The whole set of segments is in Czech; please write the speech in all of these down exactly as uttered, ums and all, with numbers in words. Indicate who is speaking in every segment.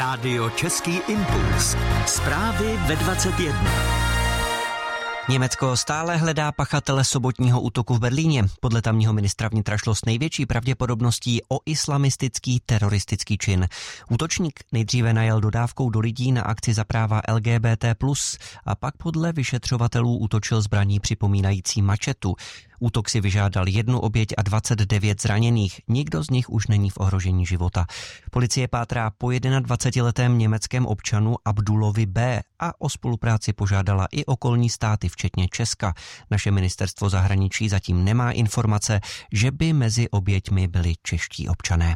Speaker 1: Rádio Český impuls. Zprávy ve dvacet jedna.
Speaker 2: Německo stále hledá pachatele sobotního útoku v Berlíně. Podle tamního ministra vnitra šlo s největší pravděpodobností o islamistický teroristický čin. Útočník nejdříve najel dodávkou do lidí na akci za práva L G B T plus, a pak podle vyšetřovatelů útočil zbraní připomínající mačetu. Útok si vyžádal jednu oběť a dvacet devět zraněných. Nikdo z nich už není v ohrožení života. Policie pátrá po dvacetijednoletém německém občanu Abdulovi B. a o spolupráci požádala i okolní státy, včetně Česka. Naše ministerstvo zahraničí zatím nemá informace, že by mezi oběťmi byli čeští občané.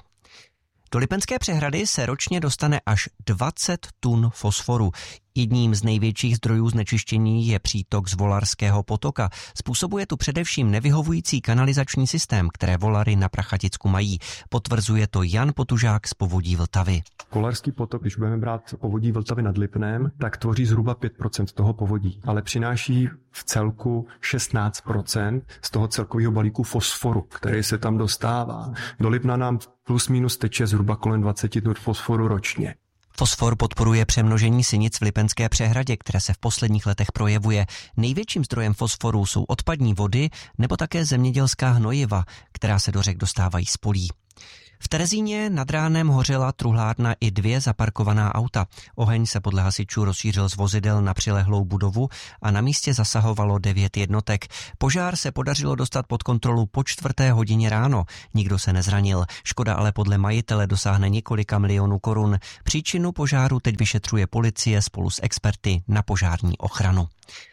Speaker 2: Do Lipenské přehrady se ročně dostane až dvacet tun fosforu. Jedním z největších zdrojů znečištění je přítok z Volarského potoka. Způsobuje tu především nevyhovující kanalizační systém, které Volary na Prachaticku mají. Potvrzuje to Jan Potužák z Povodí Vltavy.
Speaker 3: Volarský potok, když budeme brát Povodí Vltavy nad Lipnem, tak tvoří zhruba pět procent toho povodí, ale přináší v celku šestnáct procent z toho celkového balíku fosforu, který se tam dostává. Do Lipna nám plus minus teče zhruba kolem dvacet tun fosforu ročně.
Speaker 2: Fosfor podporuje přemnožení sinic v Lipenské přehradě, které se v posledních letech projevuje. Největším zdrojem fosforu jsou odpadní vody nebo také zemědělská hnojiva, která se do řek dostávají z polí. V Terezíně nad ránem hořela truhlárna i dvě zaparkovaná auta. Oheň se podle hasičů rozšířil z vozidel na přilehlou budovu a na místě zasahovalo devět jednotek. Požár se podařilo dostat pod kontrolu po čtvrté hodině ráno. Nikdo se nezranil. Škoda ale podle majitele dosáhne několika milionů korun. Příčinu požáru teď vyšetřuje policie spolu s experty na požární ochranu.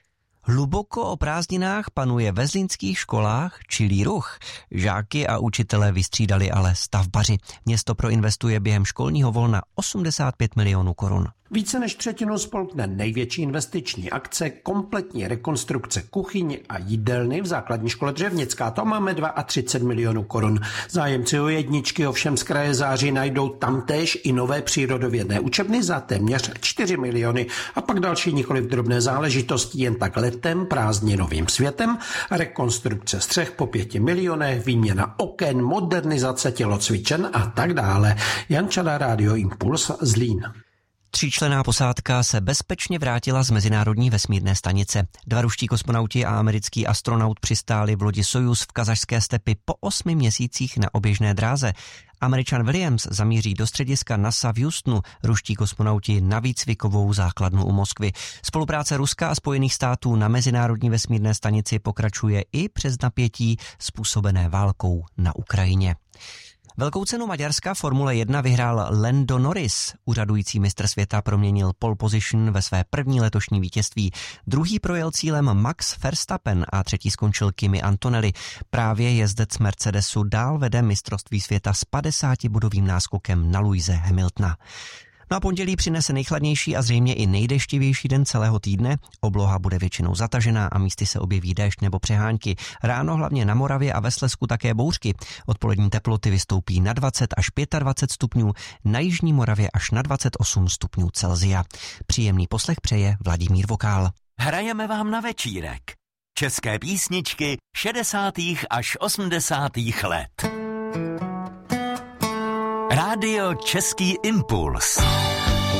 Speaker 2: Hluboko o prázdninách panuje ve zlínských školách čilý ruch. Žáky a učitele vystřídali ale stavbaři. Město proinvestuje během školního volna osmdesát pět milionů korun.
Speaker 4: Více než třetinu spolkne největší investiční akce, kompletní rekonstrukce kuchyně a jídelny v základní škole Dřevnická. To máme třicet dva milionů korun. Zájemci o jedničky ovšem z kraje září najdou tamtéž i nové přírodovědné učebny za téměř čtyři miliony a pak další nikoliv drobné záležitosti, jen tak letem prázdninovým světem, rekonstrukce střech po pěti milionech, výměna oken, modernizace tělocvičen a tak dále. Jan Čada, Rádio Impuls, Zlín.
Speaker 2: Tříčlenná posádka se bezpečně vrátila z mezinárodní vesmírné stanice. Dva ruští kosmonauti a americký astronaut přistáli v lodi Sojuz v kazašské stepi po osmi měsících na oběžné dráze. Američan Williams zamíří do střediska NASA v Houstonu, ruští kosmonauti na výcvikovou základnu u Moskvy. Spolupráce Ruska a Spojených států na mezinárodní vesmírné stanici pokračuje i přes napětí způsobené válkou na Ukrajině. Velkou cenu Maďarska Formule jedna vyhrál Lando Norris. Úřadující mistr světa proměnil pole position ve své první letošní vítězství. Druhý projel cílem Max Verstappen a třetí skončil Kimi Antonelli. Právě jezdec Mercedesu dál vede mistrovství světa s padesátibodovým náskokem na Lewise Hamiltona. No a pondělí přinese nejchladnější a zřejmě i nejdeštivější den celého týdne. Obloha bude většinou zatažená a místy se objeví déšť nebo přehánky. Ráno hlavně na Moravě a ve Slezsku také bouřky. Odpolední teploty vystoupí na dvacet až dvacet pět stupňů, na jižní Moravě až na dvacet osm stupňů Celsia. Příjemný poslech přeje Vladimír Vokál.
Speaker 1: Hrajeme vám na večírek. České písničky šedesátých až osmdesátých let. Rádio Český impuls.